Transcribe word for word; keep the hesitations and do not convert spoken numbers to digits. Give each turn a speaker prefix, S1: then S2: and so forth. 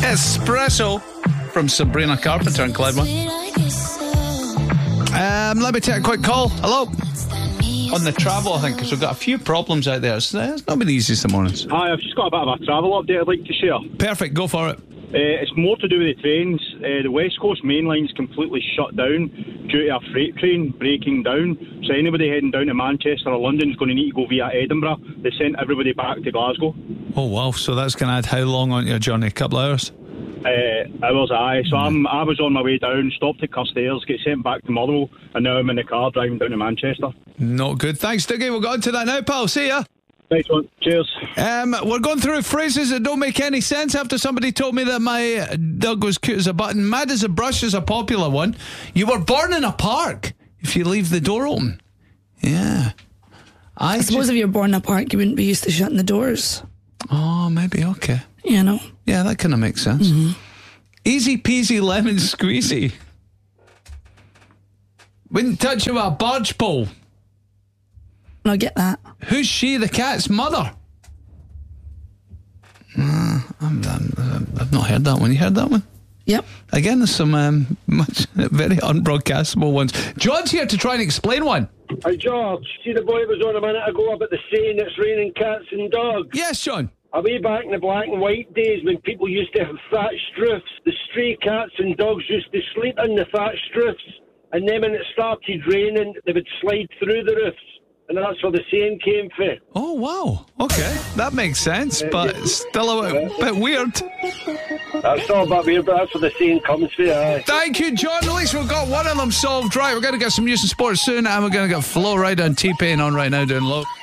S1: Espresso from Sabrina Carpenter and Clyde. Um, let me take a quick call. Hello. On the travel, I think, because we've got a few problems out there. It's, it's not been the easiest of mornings.
S2: Hi, I've just got a bit of a travel update I'd like to share.
S1: Perfect, go for it.
S2: Uh, it's more to do with the trains. Uh, the West Coast main line's completely shut down due to a freight train breaking down. So anybody heading down to Manchester or London is going to need to go via Edinburgh. They sent everybody back to Glasgow.
S1: Oh, wow. So that's going to add how long on your journey? A couple of hours?
S2: Uh, hours, aye. So I'm, I was on my way down, stopped at Carstairs, get sent back to Motherwell, and now I'm in the car driving down to Manchester.
S1: Not good. Thanks, Dougie. We'll go on to that now, pal. See ya.
S2: Nice one. Cheers.
S1: Um, we're going through phrases that don't make any sense after somebody told me that my dog was cute as a button. Mad as a brush is a popular one. You were born in a park if you leave the door open. Yeah. I,
S3: I suppose
S1: just...
S3: if you're born in a park, you wouldn't be used to shutting the doors.
S1: Oh, maybe. Okay.
S3: You know.
S1: Yeah, that kind of makes sense. Mm-hmm. Easy peasy lemon squeezy. Wouldn't touch you with a barge pole.
S3: I get that.
S1: Who's she, the cat's mother? Uh, I'm, I'm, I've not heard that one. You heard that one?
S3: Yep.
S1: Again, there's some um, much very unbroadcastable ones. John's here to try and explain one.
S4: Hi, George. See the boy was on a minute ago about the saying it's raining cats and dogs?
S1: Yes, John.
S4: Are way back in the black and white days when people used to have thatched roofs, the stray cats and dogs used to sleep in the thatched roofs, and then when it started raining, they would slide through the roofs. And that's where the saying came from.
S1: Oh, wow. Okay. That makes sense, but it's still a bit, bit weird.
S4: That's all a bit weird, but that's where the saying comes from. Aye.
S1: Thank you, John. At least we've got one of them solved. Right, we're going to get some news and sports soon, and we're going to get Flo Rida and T-Pain on right now doing low.